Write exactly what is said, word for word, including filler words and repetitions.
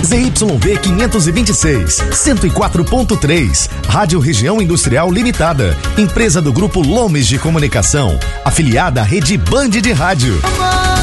Z Y V quinhentos e vinte e seis, cento e quatro ponto três, Rádio Região Industrial Limitada, empresa do Grupo Lomes de Comunicação, afiliada à Rede Band de Rádio.